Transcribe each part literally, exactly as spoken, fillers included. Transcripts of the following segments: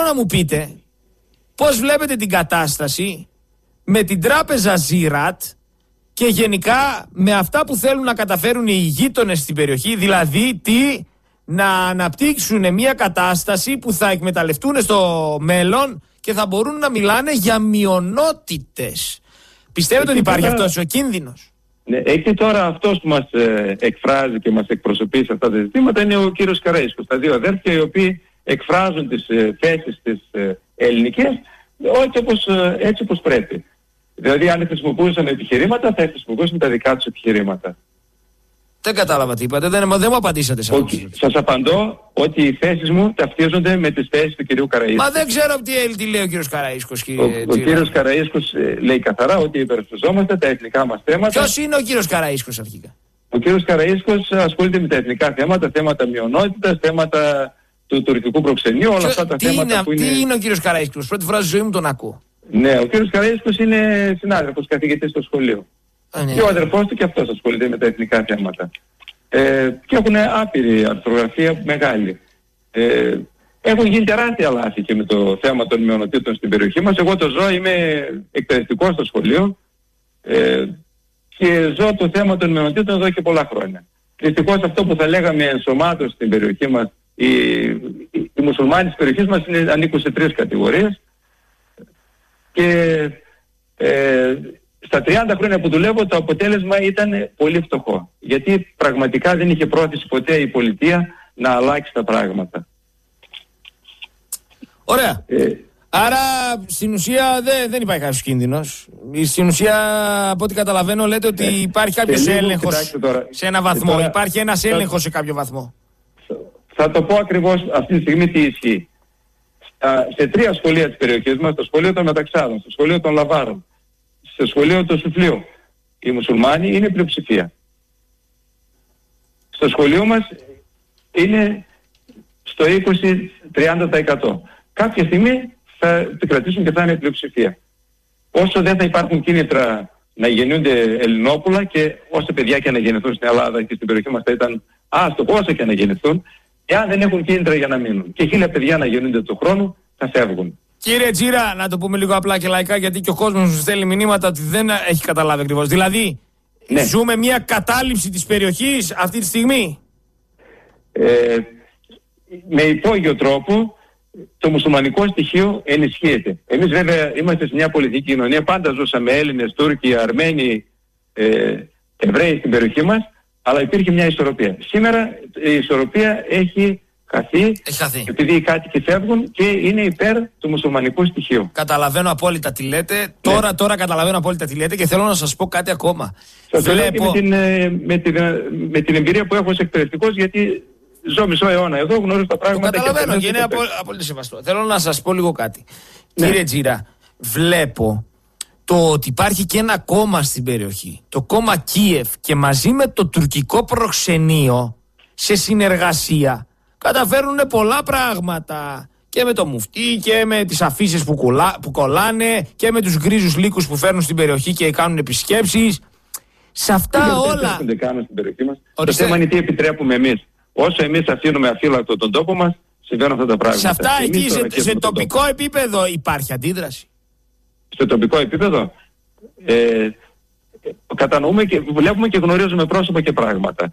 να μου πείτε πώς βλέπετε την κατάσταση με την τράπεζα Ζήρατ και γενικά με αυτά που θέλουν να καταφέρουν οι γείτονες στην περιοχή, δηλαδή τι, να αναπτύξουν μια κατάσταση που θα εκμεταλλευτούν στο μέλλον και θα μπορούν να μιλάνε για μειονότητες. Πιστεύετε ότι υπάρχει αυτός ο κίνδυνος? Ναι, εκεί τώρα αυτός που μας ε, εκφράζει και μας εκπροσωπεί σε αυτά τα ζητήματα είναι ο κύριος Καραΐσκος. Τα δύο αδέρφια οι οποίοι εκφράζουν τις ε, θέσεις της ε, ελληνικές έτσι όπως, ε, έτσι όπως πρέπει. Δηλαδή αν χρησιμοποιούσαν επιχειρήματα θα χρησιμοποιούσαν τα δικά τους επιχειρήματα. Δεν κατάλαβα τι είπατε, δεν, δεν μου απαντήσατε σε αυτό. Okay. Σας απαντώ ότι οι θέσεις μου ταυτίζονται με τις θέσεις του κυρίου Καραΐσκου. Μα δεν ξέρω τι, τι λέει ο κύριος Καραΐσκος, κύριε. Ο, ο κύριος Καραΐσκος ε, λέει καθαρά ότι υπερασπιζόμαστε τα εθνικά μας θέματα. Ποιος είναι ο κύριος Καραΐσκος αρχικά? Ο κύριος Καραΐσκος ασχολείται με τα εθνικά θέματα, θέματα μειονότητας, θέματα του τουρκικού προξενείου, όλα Ποιο, αυτά τα τι θέματα είναι, που είναι... Τι είναι ο κύριος Καραΐσκος? Πρώτη φορά στη ζωή μου τον ακούω. Ναι, ο κύριος Καραΐσκος είναι συνάδελφος, καθηγητής στο σχολείο. Α, ναι. Και ο αδερφός του και αυτός ασχολείται με τα εθνικά θέματα. Ε, και έχουν άπειρη αρθρογραφία μεγάλη. Ε, έχουν γίνει τεράστια λάθη και με το θέμα των μειονοτήτων στην περιοχή μας. Εγώ το ζω, είμαι εκπαιδευτικός στο σχολείο ε, και ζω το θέμα των μειονοτήτων εδώ και πολλά χρόνια. Δυστυχώς αυτό που θα λέγαμε ενσωμάτωση στην περιοχή μας, οι, οι, οι μουσουλμάνοι της περιοχής μας είναι, ανήκουν σε τρεις κατηγορίες και ε, στα τριάντα χρόνια που δουλεύω το αποτέλεσμα ήταν πολύ φτωχό. Γιατί πραγματικά δεν είχε πρόθεση ποτέ η πολιτεία να αλλάξει τα πράγματα. Ωραία. Ε, Άρα στην ουσία δεν, δεν υπάρχει κάποιος κίνδυνος. Στην ουσία από ό,τι καταλαβαίνω λέτε ότι ε, υπάρχει κάποιος έλεγχος σε ένα βαθμό. Τώρα, υπάρχει ένας έλεγχος σε κάποιο βαθμό. Θα το πω ακριβώς αυτή τη στιγμή τι ισχύει. Σε τρία σχολεία της περιοχής μας, το σχολείο των Μεταξάδων, στο σχολείο των Λαβάρων, στο σχολείο του Σουφλίου, οι μουσουλμάνοι είναι πλειοψηφία. Στο σχολείο μας είναι στο είκοσι με τριάντα τοις εκατό. Κάποια στιγμή θα επικρατήσουν και θα είναι πλειοψηφία. Όσο δεν θα υπάρχουν κίνητρα να γεννιούνται Ελληνόπουλα και όσα παιδιά και να γεννηθούν στην Ελλάδα και στην περιοχή μας θα ήταν άστοχο όσα και να γεννηθούν, εάν δεν έχουν κίνητρα για να μείνουν και χίλια παιδιά να γεννούνται του χρόνου, θα φεύγουν. Κύριε Τζίρα, να το πούμε λίγο απλά και λαϊκά, γιατί και ο κόσμος μου στέλνει μηνύματα ότι δεν έχει καταλάβει ακριβώς. Δηλαδή, ναι. Ζούμε μια κατάληψη της περιοχής αυτή τη στιγμή. Ε, με υπόγειο τρόπο το μουσουλμανικό στοιχείο ενισχύεται. Εμείς βέβαια είμαστε σε μια πολιτική κοινωνία, πάντα ζούσαμε Έλληνες, Τούρκοι, Αρμένοι, ε, Εβραίοι στην περιοχή μας, αλλά υπήρχε μια ισορροπία. Σήμερα η ισορροπία έχει χαθεί, χαθεί. επειδή οι κάτοικοι φεύγουν και είναι υπέρ του μουσουλμανικού στοιχείου. Καταλαβαίνω απόλυτα τι λέτε. Ναι. Τώρα, τώρα καταλαβαίνω απόλυτα τι λέτε και θέλω να σας πω κάτι ακόμα. Σας Βλέπω... με, την, με, την, με την εμπειρία που έχω ως εκπαιδευτικός, γιατί ζω μισό αιώνα εδώ, γνωρίζω τα πράγματα. Το καταλαβαίνω και, και είναι απόλυτα σεβαστό. Θέλω να σας πω λίγο κάτι. Ναι. Κύριε Τζίρα, βλέπω το ότι υπάρχει και ένα κόμμα στην περιοχή, το κόμμα Κίεφ, και μαζί με το τουρκικό προξενείο σε συνεργασία καταφέρουν πολλά πράγματα και με το μουφτί και με τις αφήσεις που, κουλά, που κολλάνε και με τους γκρίζους λύκους που φέρνουν στην περιοχή και κάνουν επισκέψεις. Σε αυτά δεν όλα... Δεν κάνουν στην περιοχή μας. Το θέμα είναι τι επιτρέπουμε εμείς. Όσο εμείς αφήνουμε αφύλακτο τον τόπο μας, συμβαίνουν αυτά τα πράγματα. Σε αυτά εκεί, σε, σε τοπικό τόπο. επίπεδο υπάρχει αντίδραση. Στο τοπικό επίπεδο ε, κατανοούμε και βλέπουμε και γνωρίζουμε πρόσωπα και πράγματα.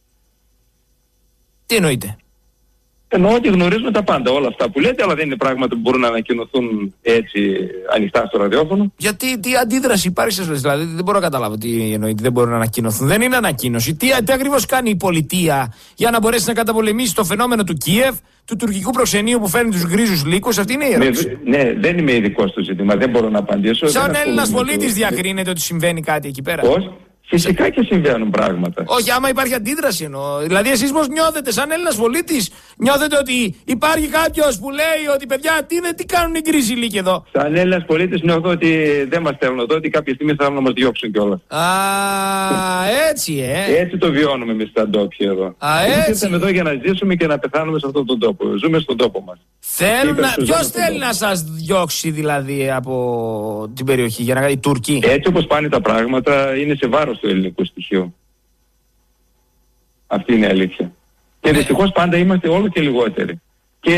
Τι εννοείτε? Εννοώ ότι γνωρίζουμε τα πάντα, όλα αυτά που λέτε, αλλά δεν είναι πράγματα που μπορούν να ανακοινωθούν έτσι ανοιχτά στο ραδιόφωνο. Γιατί τι αντίδραση υπάρχει σε αυτές, δηλαδή δεν μπορώ να καταλάβω τι εννοείται, δεν μπορούν να ανακοινωθούν. Δεν είναι ανακοίνωση. Τι, τι ακριβώς κάνει η πολιτεία για να μπορέσει να καταπολεμήσει το φαινόμενο του Κίεβ, του τουρκικού προξενείου που φέρνει τους γκρίζους λύκους? Αυτή είναι η ερώτηση. Ναι, ναι, δεν είμαι ειδικός στο ζήτημα, δεν μπορώ να απαντήσω. Σαν Έλληνας πολίτης διακρίνεται ότι συμβαίνει κάτι εκεί πέρα? Πώς? Φυσικά και συμβαίνουν πράγματα. Όχι, άμα υπάρχει αντίδραση εννοώ. Δηλαδή, εσείς πώς νιώθετε, σαν Έλληνας πολίτης, νιώθετε ότι υπάρχει κάποιος που λέει ότι παιδιά, τι, είναι, τι κάνουν οι γκρίζοι λύκοι εδώ? Σαν Έλληνας πολίτης νιώθω ότι δεν μας θέλουν εδώ, ότι κάποια στιγμή θα θέλουν να μας διώξουν κιόλας. Α, έτσι, ε. Έτσι το βιώνουμε εμείς τα ντόπια εδώ. Α, έτσι. Ήρθαμε εδώ για να ζήσουμε και να πεθάνουμε σε αυτόν τον τόπο. Ζούμε στον τόπο μας. Να... Ποιος θέλει να σας διώξει δηλαδή από την περιοχή, για να κάνει οι Τούρκοι? Έτσι όπως πάνε τα πράγματα, είναι σε βάρος του ελληνικού στοιχείου. Αυτή είναι η αλήθεια. Και ναι. δυστυχώς πάντα είμαστε όλο και λιγότεροι.